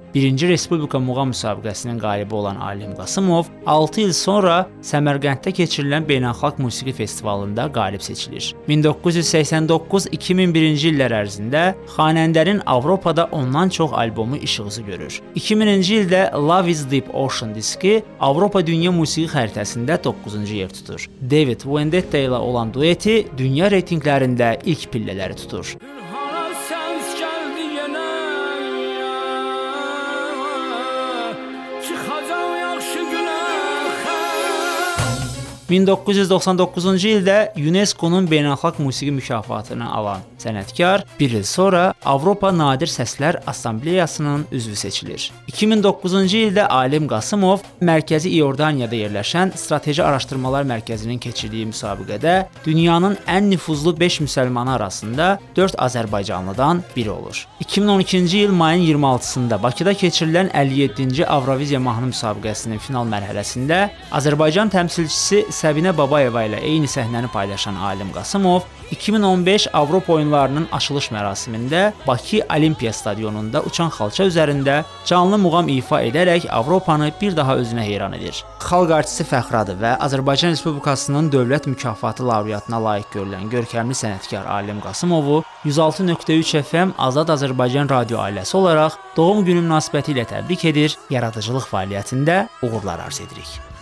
1-ci Respublika muğam müsabiqəsinin qalibi olan Alim Qasımov 6 il sonra Səmərqənddə keçirilən Beynəlxalq Musiqi Festivalında qalib seçilir. 1989-2001-ci illər ərzində xanəndənin Avropada ondan çox albomu işığı görür. 2000-ci ildə Love is Deep Ocean diski Avropa dünya musiqi xəritəsində 9-cu yer tutur. David Vendetta ilə olan dueti dünya reytinqlərində ilk pillələri tutur. 1999-cu ildə UNESCO-nun Beynəlxalq Musiqi mükafatını alan sənətkar 1 il sonra Avropa Nadir Səslər Assambleyasının üzvü seçilir. 2009-cu ildə Alim Qasımov Mərkəzi İordaniyada yerləşən Strateji Araşdırmalar Mərkəzinin keçirdiyi müsabiqədə dünyanın ən nüfuzlu 5 müsəlmanı arasında 4 Azərbaycanlıdan biri olur. 2012-ci il mayın 26-sında Bakıda keçirilən 57-ci Avroviziya mahnı müsabiqəsinin final mərhələsində Azərbaycan təmsilçisi Səbinə Babayeva ilə eyni səhnəni paylaşan Alim Qasımov 2015 Avropa oyunlarının açılış mərasimində Bakı Olimpiya stadionunda uçan xalça üzərində canlı muğam ifa edərək Avropanı bir daha özünə heyran edir. Xalq artisti fəxradır və Azərbaycan Respublikasının dövlət mükafatı laureatına layiq görülən görkəmli sənətkar Alim Qasımovu 106.3 FM Azad Azərbaycan radio ailəsi olaraq doğum günü münasibətilə təbrik edir, yaradıcılıq fəaliyyətində uğurlar arz edirik.